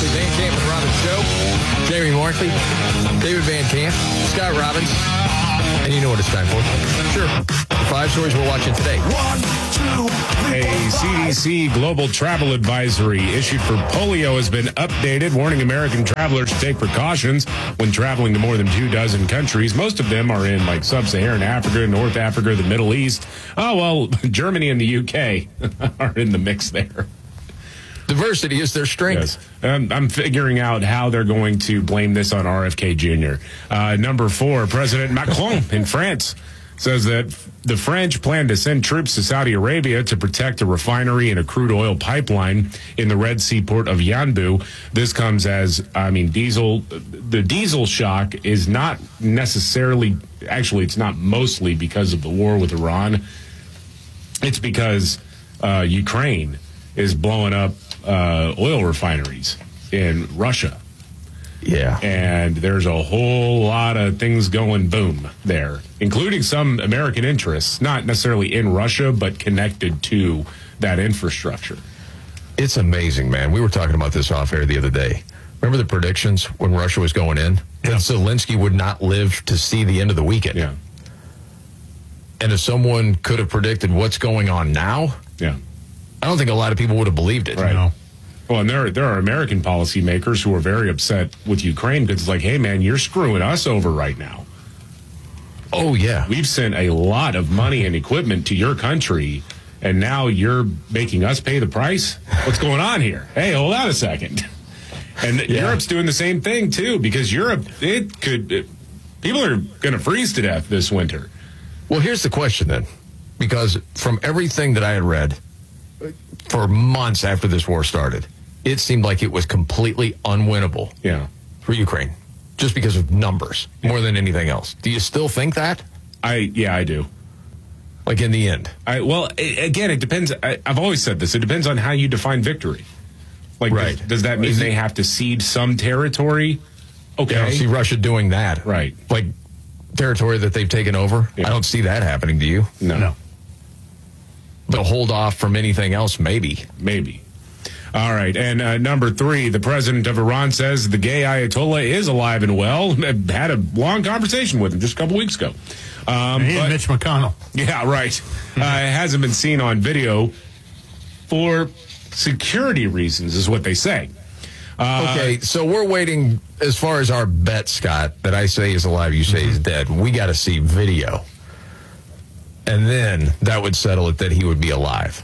Markley, Van Camp and Robbins Show. Jamie Markley, David Van Camp, Scott Robbins. And you know what it's time for? Sure. The 5 stories we're watching today. 1, 2, 3, A CDC global travel advisory issued for polio has been updated, warning American travelers to take precautions when traveling to more than 24 countries. Most of them are in like sub-Saharan Africa, North Africa, the Middle East. Oh, well, Germany and the UK are in the mix there. Diversity is their strength. Yes. I'm figuring out how they're going to blame this on RFK Jr. Number 4, President Macron in France says that the French plan to send troops to Saudi Arabia to protect a refinery and a crude oil pipeline in the Red Sea port of Yanbu. This comes as, the diesel shock is not necessarily, actually, it's not mostly because of the war with Iran. It's because Ukraine is blowing up oil refineries in Russia. Yeah. And there's a whole lot of things going boom there, including some American interests, not necessarily in Russia, but connected to that infrastructure. It's amazing, man. We were talking about this off air the other day. Remember the predictions when Russia was going in? Yeah. And Zelensky would not live to see the end of the weekend. Yeah. And if someone could have predicted what's going on now, Yeah. I don't think a lot of people would have believed it. Right. You know? Well, and there are American policymakers who are very upset with Ukraine because it's like, hey, man, you're screwing us over right now. Oh, yeah. We've sent a lot of money and equipment to your country, and now you're making us pay the price? What's going on here? Hey, hold on a second. And Europe's doing the same thing, too, because Europe, people are going to freeze to death this winter. Well, here's the question then, because from everything that I had read for months after this war started, it seemed like it was completely unwinnable for Ukraine, just because of numbers more than anything else. Do you still think that? I do. Like in the end? Again, it depends. I've always said this. It depends on how you define victory. Like, right. Does that mean they have to cede some territory? Okay. I don't see Russia doing that. Right. Like territory that they've taken over. Yeah. I don't see that happening. Do you? No. But hold off from anything else, maybe. Maybe. All right. And number 3, the president of Iran says the gay Ayatollah is alive and well. Had a long conversation with him just a couple weeks ago. He and Mitch McConnell. Yeah, right. It hasn't been seen on video for security reasons, is what they say. Okay, so we're waiting as far as our bet, Scott, that I say is alive, you say he's dead. We got to see video. And then that would settle it that he would be alive.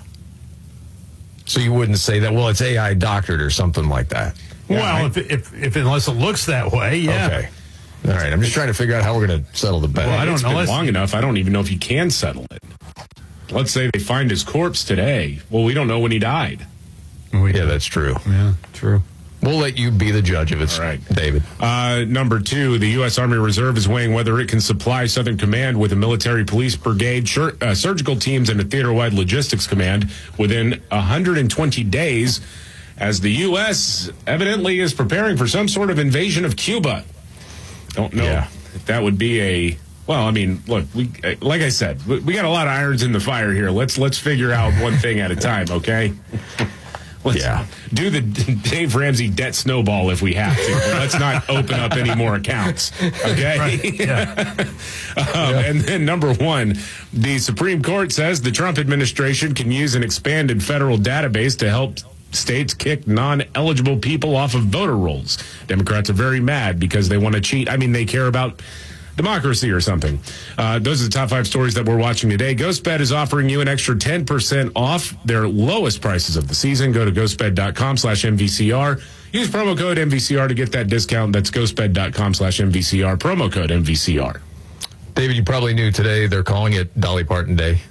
So you wouldn't say that, well, it's AI doctored or something like that. Well, if unless it looks that way, yeah. Okay. All right, I'm just trying to figure out how we're going to settle the bet. Well, I don't know. It's been long enough. I don't even know if you can settle it. Let's say they find his corpse today. Well, we don't know when he died. Yeah, that's true. Yeah, true. We'll let you be the judge of it, All right. David. Number 2, the U.S. Army Reserve is weighing whether it can supply Southern Command with a military police brigade, surgical teams, and a theater-wide logistics command within 120 days, as the U.S. evidently is preparing for some sort of invasion of Cuba. Don't know if that would be a... Well, I mean, look, like I said, we got a lot of irons in the fire here. Let's figure out one thing at a time, okay? Let's do the Dave Ramsey debt snowball if we have to. Let's not open up any more accounts, okay? Right. Yeah. And then number 1, the Supreme Court says the Trump administration can use an expanded federal database to help states kick non-eligible people off of voter rolls. Democrats are very mad because they want to cheat. I mean, they care about democracy or something. Those are the top 5 stories that we're watching today. GhostBed is offering you an extra 10% off their lowest prices of the season. Go to ghostbed.com/MVCR. Use promo code MVCR to get that discount. That's ghostbed.com/MVCR. Promo code MVCR. David, you probably knew today they're calling it Dolly Parton Day.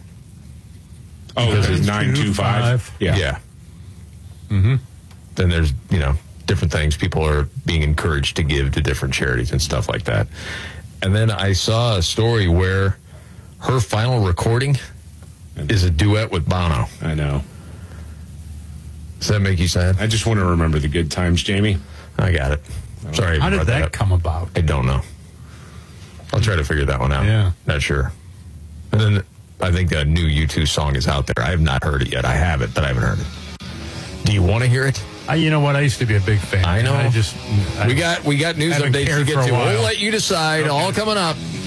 Oh, this is 925. Yeah. Mm-hmm. Then there's, different things people are being encouraged to give to different charities and stuff like that. And then I saw a story where her final recording is a duet with Bono. I know. Does that make you sad? I just want to remember the good times, Jamie. I got it. Sorry. How did that come about? I don't know. I'll try to figure that one out. Yeah. Not sure. And then I think a new U2 song is out there. I have not heard it yet. I have it, but I haven't heard it. Do you want to hear it? You know what? I used to be a big fan. I know. We got We got news haven't updates to cared get for a to. while. We'll let you decide. Okay. All coming up.